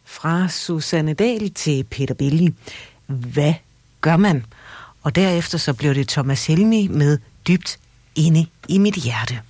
fra Susanne Dahl til Peter Belli. Hvad gør man? Og derefter så blev det Thomas Helmig med Dybt inde i mit hjerte.